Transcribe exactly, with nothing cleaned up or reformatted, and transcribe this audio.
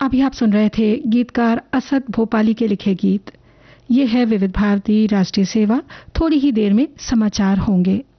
अभी आप सुन रहे थे गीतकार असद भोपाली के लिखे गीत। ये है विविध भारती राष्ट्रीय सेवा। थोड़ी ही देर में समाचार होंगे।